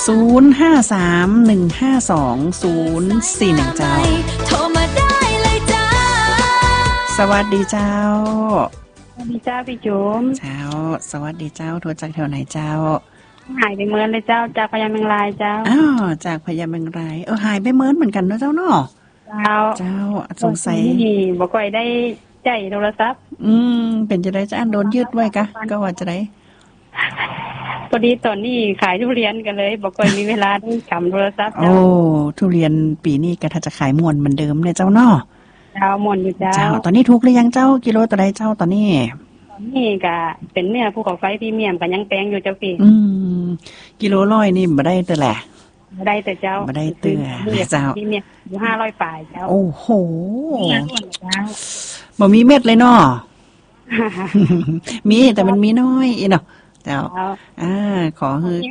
0531520041เจ้าโทรมาได้เลยจ้าสวัสดีเจ้าสวัสดีเจ้าพี่จุ๋มเจ้าสวัสดีเจ้าโทรจากแถวไหนเจ้าหายไปเมินเลยเจ้าจากพญาเมงรายเจ้าอ้าวจากพญาเมงรายหายไปเมินเหมือนกันเนาะเจ้าเนาะเจ้าสงสัยนี่บ่ค่อยได้ใจโทรศัพท์เป็นจะได้จะอันโดนยึดไว้กะก็ว่าจะได้พอดีตอนนี้ขายทุเรียนกันเลยบ่ค่อยมีเวลาได้กำโทรศัพท์โอ้ทุเรียนปีนี้ก็ถ้าจะขายม่วนเหมือนเดิมเลยเจ้าเนาะเจ้าม่วนอยู่เจ้าตอนนี้ถูกหรือยังเจ้ากิโลต่อใดเจ้าตอนนี้นี่ก็เป็นเนื้อภูเขาไฟพรีเมียมก็ยังแพงอยู่เจ้าพี่กิโลร้อยนี่บ่ได้แต่แหละบ่ได้แต่เจ้าบ่ได้เตื้อเจ้าพรีเมียมอยู่500ปลายเจ้าโอ้โหบ่มีเม็ดเลยเนาะมีแต่มันมีน้อยอีเนาะเจ้าขอคือ